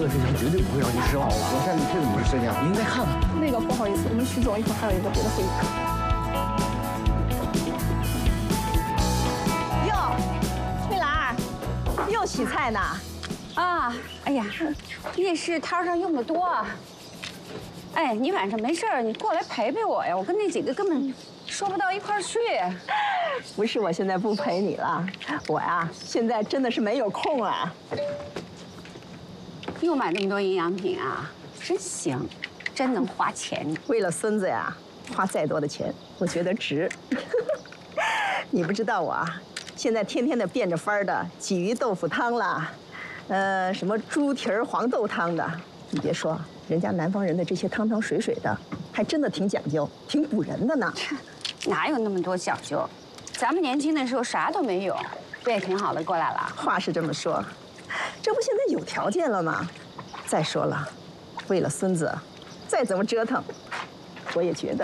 非常绝对不会让您失望。我向你推怎么是这样？您再看看。 那个不好意思，我们徐总一会儿还有一个别的会议。 哟，翠兰，又洗菜呢？ 啊，哎呀，夜市摊上用的多啊。哎，你晚上没事儿，你过来陪陪我呀。我跟那几个根本说不到一块儿去。 不是我现在不陪你了，我呀现在真的是没有空啊。 又买那么多营养品啊，真行，真能花钱。 为了孙子呀，花再多的钱，我觉得值。你不知道我啊，现在天天的变着法儿的鲫鱼豆腐汤啦，什么猪蹄儿黄豆汤的。你别说，人家南方人的这些汤汤水水的，还真的挺讲究，挺补人的呢。 哪有那么多讲究？咱们年轻的时候啥都没有，不也挺好的过来了？ 话是这么说，这不现在有条件了吗？再说了，为了孙子，再怎么折腾，我也觉得